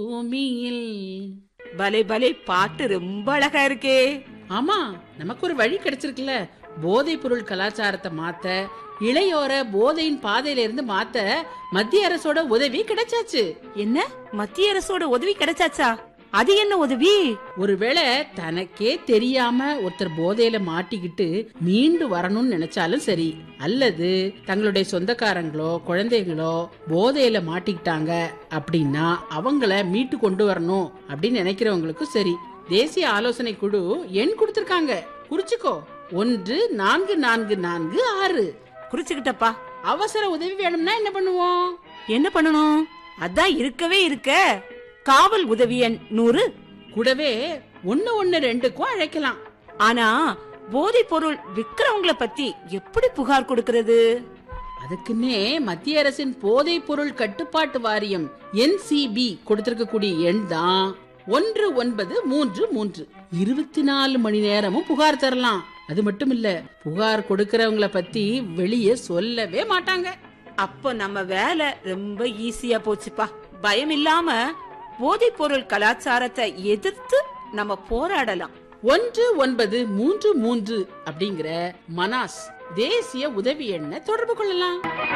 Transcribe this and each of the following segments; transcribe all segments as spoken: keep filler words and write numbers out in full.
பூமியில். பலே பலே, பாட்டு ரொம்ப அழகா இருக்கே. ஆமா, நமக்கு ஒரு வழி கிடைச்சிருக்குல்ல. போதை பொருள் கலாச்சாரத்தை மாத்த, இளையோர போதையின் பாதையில இருந்து மாத்த மத்திய அரசோட உதவி கிடைச்சாச்சு. என்ன, மத்திய அரசோட உதவி கிடைச்சாச்சா? அது என்ன உதவி? ஒருவேளை தனக்கே தெரியாம ஒருத்தர் போதையில மாட்டிக்கிட்டு மீண்டு வரணும்னு நினைச்சாலும் சரி, அல்லது தங்களுடைய சொந்தக்காரங்களோ குழந்தைகளோ போதையில மாட்டிக்கிட்டாங்க அப்படின்னா அவங்கள மீட்டு கொண்டு வரணும் அப்படின்னு நினைக்கிறவங்களுக்கும் சரி, தேசிய ஆலோசனை குழு எண் கொடுத்திருக்காங்க. குறிச்சுக்கோ, ஒன்று நான்கு நான்கு நான்கு ஆறு. குறிச்சுக்கிட்டப்பா. அவசர உதவி வேணும்னா என்ன பண்ணுவோம்? என்ன பண்ணணும்? அதான் இருக்கவே இருக்க, காவல் உதவி எண் நூறு. கூடவே ஒன்னு ஒன்னு ரெண்டுக்கும் அழைக்கலாம். ஆனா போதை பொருள் விக்கிறவங்கள பத்தி எப்படி புகார் கொடுக்கிறது? அதுக்குன்னே மத்திய அரசின் போதை பொருள் கட்டுப்பாட்டு வாரியம் என் சி பி கொடுத்திருக்கக்கூடிய எண் தான் ஒன்று ஒன்பது மூன்று மூன்று. இருபத்தி நாலு மணி நேரமும் புகார் தரலாம். அது மட்டும் இல்ல, புகார் கொடுக்கறவங்கள பத்தி வெளியே சொல்லவே மாட்டாங்க. அப்ப நம்ம வேலை ரொம்ப ஈஸியா போச்சுப்பா. பயம் இல்லாம போதை பொருள் கலாச்சாரத்தை எதிர்த்து நம்ம போராடலாம். ஒன்று ஒன்பது மூன்று மூன்று அப்படிங்கிற மனாஸ் தேசிய உதவி எண்ணை தொடர்பு கொள்ளலாம்.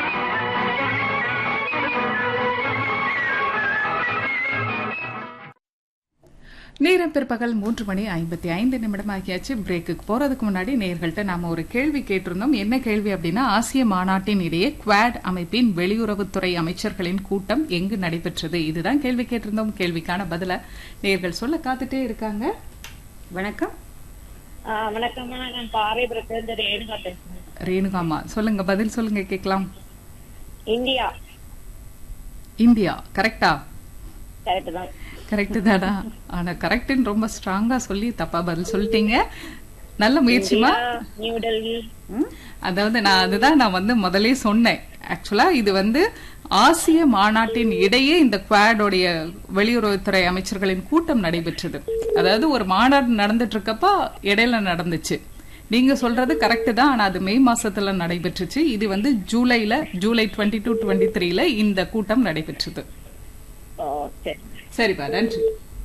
நேரம் பிற்பகல் மூன்று மணி ஐம்பத்தி ஐந்து நிமிடம் ஆகியாச்சு. பிரேக்குக்கு போறதுக்கு முன்னாடி நேயர்கள்ட்ட நாம ஒரு கேள்வி கேட்டிருந்தோம். என்ன கேள்வி அப்படின்னா, ஆசிய மாநாட்டின் இடையே குவாட் அமைப்பின் வெளியுறவுத்துறை அமைச்சர்களின் கூட்டம் எங்கு நடைபெற்றது? இதுதான் கேள்வி கேட்டிருந்தோம். கேள்விக்கான பதில நேயர்கள் சொல்ல காத்துட்டே இருக்காங்க. வணக்கம். வணக்கம்மா, நான் பாறைபுரத்துல ரேணுகா பேசுறேன். ரேணுகாமா, சொல்லுங்க, பதில் சொல்லுங்க, கேட்கலாம். இந்தியா. இந்தியா கரெக்டா? கரெக்ட் தான். கரெக்ட் தானா? ஆனா கரெக்ட்னு ரொம்ப ஸ்ட்ராங்கா சொல்லி தப்பா பதில் சொல்லிட்டீங்க. நல்ல முயற்சிமா. நியூ டெல்லி. அதாவது நான் அதுதான் நான் வந்து முதலே சொன்னேன். ஆக்சுவலா இது வந்து ஆசிய மாநாட்டின் இடையே இந்த குவாடோடைய வெளியுறவுத்துறை அமைச்சர்களின் கூட்டம் நடைபெற்றது. அதாவது ஒரு மாநாடு நடந்துட்டு இருக்கப்ப இடையில நடந்துச்சு. நீங்க சொல்றது கரெக்ட் தான். ஆனா அது மே மாசத்துல நடைபெற்றுச்சு. இது வந்து ஜூலைல ஜூலை டுவெண்ட்டி டூ டுவெண்ட்டி த்ரீல இந்த கூட்டம் நடைபெற்றது. சரிப்பா, நன்றி.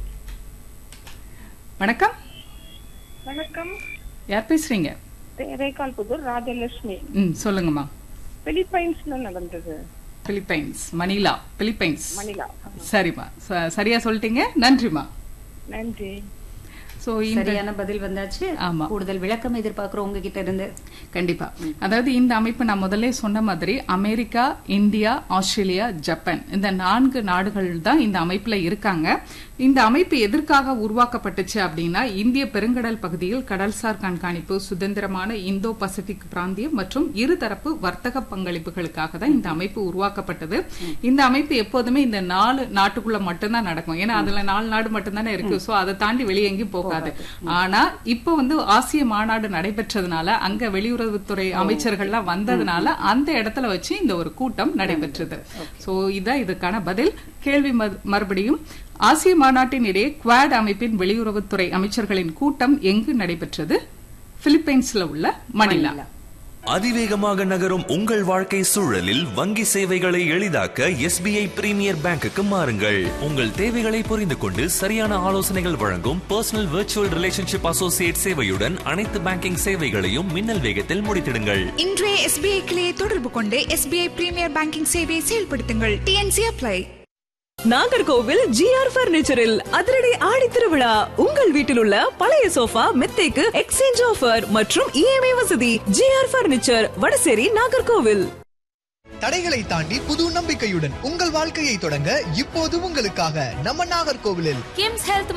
வணக்கம். வணக்கம். யார் பேசுறீங்க? ரேகால் புதூர் ராஜலட்சுமி. ம், சொல்லுங்கம்மா. பிலிப்பைன்ஸ்ல நடந்தது. பிலிப்பைன்ஸ், மணிலா, பிலிப்பைன்ஸ். மணிலா. சரிம்மா, சரியா சொல்லிட்டீங்க. நன்றிமா. நன்றி. சரியான பதில் வந்தாச்சு. ஆமா, கூடுதல் விளக்கம் எதிர்பார்க்கிறோம் உங்ககிட்ட இருந்து. கண்டிப்பா. அதாவது இந்த அமைப்பு நான் முதல்ல சொன்ன மாதிரி அமெரிக்கா, இந்தியா, ஆஸ்திரேலியா, ஜப்பான் இந்த நான்கு நாடுகள் தான் இந்த அமைப்புல இருக்காங்க. இந்த அமைப்பு எதற்காக உருவாக்கப்பட்டுச்சு அப்படின்னா, இந்திய பெருங்கடல் பகுதியில் கடல்சார் கண்காணிப்பு, சுதந்திரமான இந்தோ பசிபிக் பிராந்தியம் மற்றும் இருதரப்பு வர்த்தக பங்களிப்புகளுக்காக தான் இந்த அமைப்பு உருவாக்கப்பட்டது. இந்த அமைப்பு எப்போதுமே இந்த நாலு நாட்டுக்குள்ள மட்டும்தான் நடக்கும். ஏன்னா அதுல நாலு நாடு மட்டும்தானே இருக்கு. சோ அதை தாண்டி வெளியே எங்கேயும் போகாது. ஆனா இப்ப வந்து ஆசிய மாநாடு நடைபெற்றதுனால, அங்க வெளியுறவுத்துறை அமைச்சர்கள்லாம் வந்ததுனால அந்த இடத்துல வச்சு இந்த ஒரு கூட்டம் நடைபெற்றது. சோ இதான் இதுக்கான பதில். கேள்வி மறுபடியும், ஆசிய மாநாட்டின் இடையே குவாட் அமைப்பின் வெளியுறவுத்துறை அமைச்சர்களின் கூட்டம் எங்கு நடைபெற்றது? பிலிப்பைன்ஸ்ல உள்ள மணிலா. அதிவேகமாக நகரும் உங்கள் வாழ்க்கை சூழலில் வங்கி சேவைகளை எளிதாக்க எஸ் பி ஐ பிரீமியர் பேங்குக்கு மாறுங்கள். உங்கள் தேவைகளை புரிந்து கொண்டு சரியான ஆலோசனைகள் வழங்கும் பர்சனல் விர்ச்சுவல் ரிலேஷன்ஷிப் அசோசியேட் சேவையுடன் அனைத்து பேங்கிங் சேவைகளையும் மின்னல் வேகத்தில் முடித்திடுங்கள். இன்றைய எஸ் பி ஐ கிளையை தொடர்பு கொண்டு எஸ் பி ஐ பிரீமியர் பேங்கிங் சேவையை செயல்படுத்துங்கள். T N C apply. Nagercoil G R பர்னிச்சரில் அதிரடி ஆடி திருவிழா. உங்கள் வீட்டில் உள்ள பழைய சோஃபா மெத்தைக்கு எக்ஸ்சேஞ்ச் ஆஃபர் மற்றும் இ எம் ஐ வசதி. G R furniture, Vadasery, Nagercoil. தடைகளை தாண்டி புது நம்பிக்கையுடன் உங்கள் வாழ்க்கையை தொடங்க இப்போது உங்களுக்காக நம்ம நாகர்கோவிலில் கிம்ஸ் ஹெல்த்